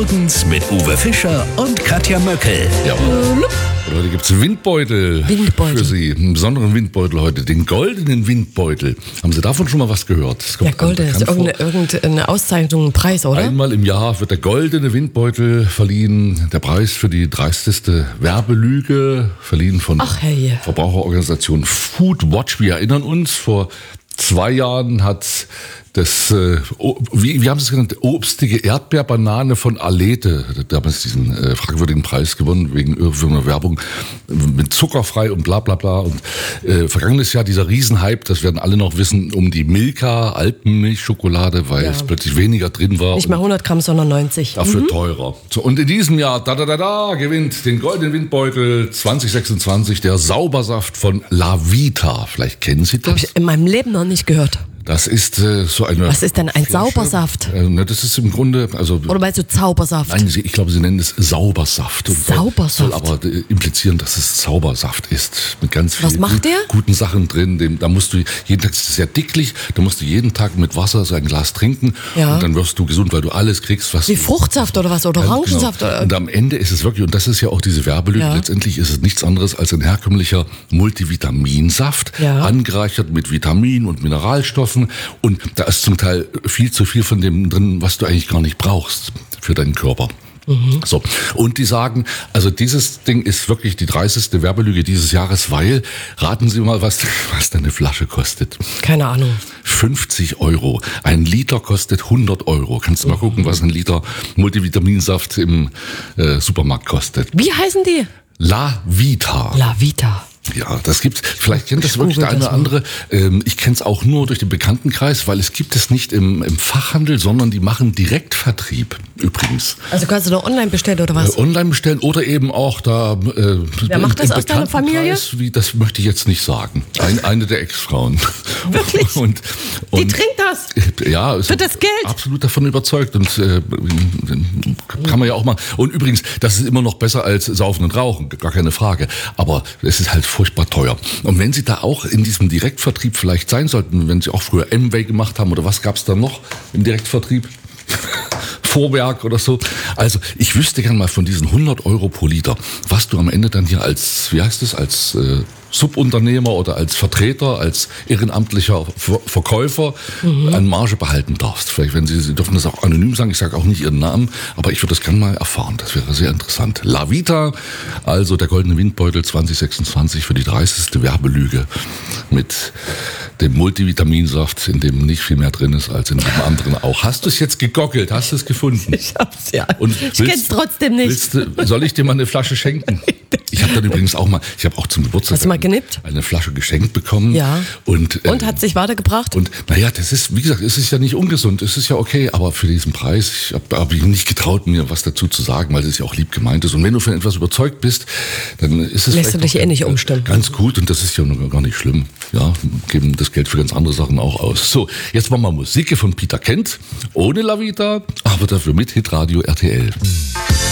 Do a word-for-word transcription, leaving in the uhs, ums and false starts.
Morgens mit Uwe Fischer und Katja Möckel. Jawohl. Und heute gibt es Windbeutel, Windbeutel für Sie. Einen besonderen Windbeutel heute, den goldenen Windbeutel. Haben Sie davon schon mal was gehört? Das Ja, Golden ist irgendeine, irgendeine Auszeichnung, ein Preis, oder? Einmal im Jahr wird der goldene Windbeutel verliehen. Der Preis für die dreisteste Werbelüge, verliehen von Ach, hey. Verbraucherorganisation Foodwatch. Wir erinnern uns, vor zwei Jahren hat das, äh, wie, wie haben Sie es genannt, obstige Erdbeerbanane von Alete, damals diesen äh, fragwürdigen Preis gewonnen, wegen irgendeiner Werbung mit zuckerfrei und bla bla bla. Und äh, vergangenes Jahr dieser Riesenhype, das werden alle noch wissen, um die Milka Alpenmilchschokolade, weil Ja. es plötzlich weniger drin war. Nicht mal hundert Gramm, sondern neunzig. Dafür mhm. teurer. So, und in diesem Jahr, da da da da, gewinnt den goldenen Windbeutel zwanzig sechsundzwanzig der Saubersaft von Lavita. Vielleicht kennen Sie das? Habe ich in meinem Leben noch nicht gehört. Das ist äh, so eine. Was ist denn ein Flasche. Saubersaft? Äh, ne, das ist im Grunde, also. Oder meinst du Zaubersaft? Nein, Sie, ich glaube, Sie nennen es Saubersaft. Und Saubersaft. Soll aber äh, implizieren, dass es Zaubersaft ist. Mit ganz Was vielen macht der? guten Sachen drin. Dem, da musst du jeden Tag, es ist sehr dicklich, da musst du jeden Tag mit Wasser so ein Glas trinken. Ja. Und dann wirst du gesund, weil du alles kriegst, was. Wie Fruchtsaft oder was? Oder Ja, Orangensaft? genau. Oder? Und am Ende ist es wirklich, und das ist ja auch diese Werbelüge, Ja. letztendlich ist es nichts anderes als ein herkömmlicher Multivitaminsaft, Ja. angereichert mit Vitaminen und Mineralstoffen. Und da ist zum Teil viel zu viel von dem drin, was du eigentlich gar nicht brauchst für deinen Körper. Mhm. So. Und die sagen, also dieses Ding ist wirklich die dreißigste Werbelüge dieses Jahres, weil, raten Sie mal, was, was denn eine Flasche kostet. Keine Ahnung. fünfzig Euro. Ein Liter kostet hundert Euro. Kannst du mal gucken, was ein Liter Multivitaminsaft im äh, Supermarkt kostet. Wie heißen die? Lavita. Lavita. Ja, das gibt's. Vielleicht kennt das Ich wirklich der google eine das oder andere. Ähm, ich kenne es auch nur durch den Bekanntenkreis, weil es gibt es nicht im, im Fachhandel, sondern die machen Direktvertrieb übrigens. Also kannst du da online bestellen oder was? Äh, online bestellen oder eben auch da. Äh, Wer macht das im aus deiner Familie? Bekanntenkreis, Wie, das möchte ich jetzt nicht sagen. Ein, eine der Ex-Frauen. Wirklich? Und, Die und, trinkt das? Ja, ist Für das Geld? absolut davon überzeugt und äh, kann man ja auch mal. Und übrigens, das ist immer noch besser als Saufen und Rauchen, gar keine Frage. Aber es ist halt furchtbar teuer. Und wenn Sie da auch in diesem Direktvertrieb vielleicht sein sollten, wenn Sie auch früher Amway gemacht haben oder was gab es da noch im Direktvertrieb? Vorwerk oder so. Also ich wüsste gern mal von diesen hundert Euro pro Liter, was du am Ende dann hier als, wie heißt es, als äh, Subunternehmer oder als Vertreter, als ehrenamtlicher Ver- Verkäufer mhm. an Marge behalten darfst. Vielleicht, wenn Sie, Sie dürfen das auch anonym sagen, ich sage auch nicht Ihren Namen, aber ich würde das gerne mal erfahren. Das wäre sehr interessant. Lavita, also der goldene Windbeutel zwanzig sechsundzwanzig für die dreißigste Werbelüge mit dem Multivitaminsaft, in dem nicht viel mehr drin ist als in dem anderen auch. Hast du es jetzt gegoggelt? Hast du es gefunden? Ich hab's ja. Und ich kenn's trotzdem nicht. Willst du, soll ich dir mal eine Flasche schenken? Ich habe dann übrigens auch mal, ich habe auch zum Geburtstag Hast du mal genippt? eine Flasche geschenkt bekommen. Ja. Und, äh, Und hat sich weitergebracht? Und naja, das ist, wie gesagt, es ist ja nicht ungesund, es ist ja okay, aber für diesen Preis, ich habe hab ich nicht getraut, mir was dazu zu sagen, weil es ja auch lieb gemeint ist. Und wenn du von etwas überzeugt bist, dann ist es Lässt du dich auch eh nicht umstimmen. ganz gut und das ist ja noch gar nicht schlimm. Ja, geben das Geld für ganz andere Sachen auch aus. So, jetzt machen wir Musik von Peter Kent, ohne Lavita, aber dafür mit Hitradio R T L.